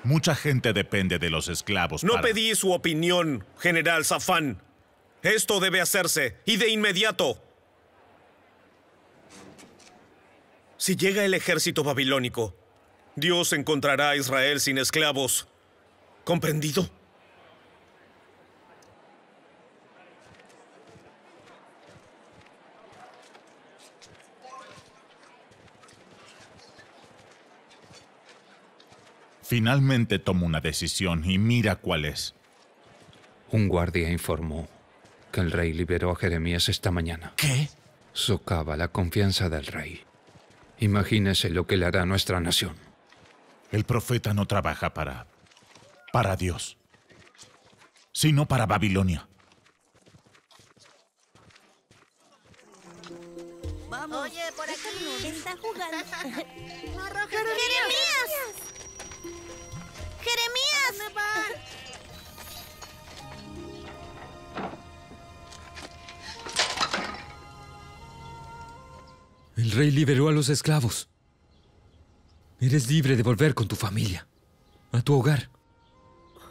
Mucha gente depende de los esclavos. No pedí su opinión, General Safán. Esto debe hacerse, y de inmediato. Si llega el ejército babilónico, Dios encontrará a Israel sin esclavos. ¿Comprendido? Finalmente tomo una decisión y mira cuál es. Un guardia informó que el rey liberó a Jeremías esta mañana. ¿Qué? Socava la confianza del rey. Imagínese lo que le hará a nuestra nación. El profeta no trabaja para Dios, sino para Babilonia. Vamos. Oye, por aquí está jugando. ¡Jeremías! ¡Jeremías! ¿Dónde van? El rey liberó a los esclavos. Eres libre de volver con tu familia, a tu hogar.